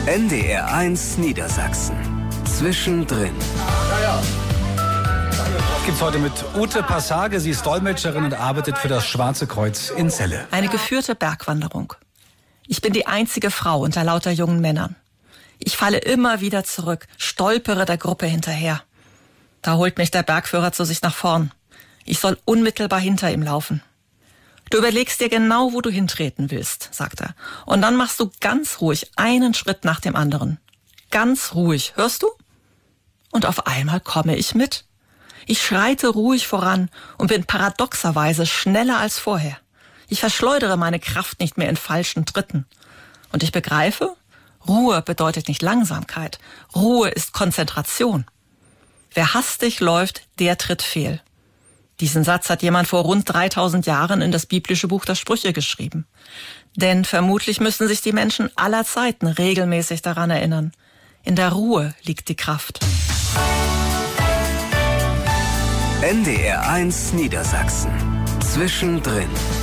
NDR1 Niedersachsen. Zwischendrin. Gibt's heute mit Ute Passage. Sie ist Dolmetscherin und arbeitet für das Schwarze Kreuz in Celle. Eine geführte Bergwanderung. Ich bin die einzige Frau unter lauter jungen Männern. Ich falle immer wieder zurück, stolpere der Gruppe hinterher. Da holt mich der Bergführer zu sich nach vorn. Ich soll unmittelbar hinter ihm laufen. Du überlegst dir genau, wo du hintreten willst, sagt er. Und dann machst du ganz ruhig einen Schritt nach dem anderen. Ganz ruhig, hörst du? Und auf einmal komme ich mit. Ich schreite ruhig voran und bin paradoxerweise schneller als vorher. Ich verschleudere meine Kraft nicht mehr in falschen Tritten. Und ich begreife, Ruhe bedeutet nicht Langsamkeit. Ruhe ist Konzentration. Wer hastig läuft, der tritt fehl. Diesen Satz hat jemand vor rund 3000 Jahren in das biblische Buch der Sprüche geschrieben. Denn vermutlich müssen sich die Menschen aller Zeiten regelmäßig daran erinnern. In der Ruhe liegt die Kraft. NDR1 Niedersachsen. Zwischendrin.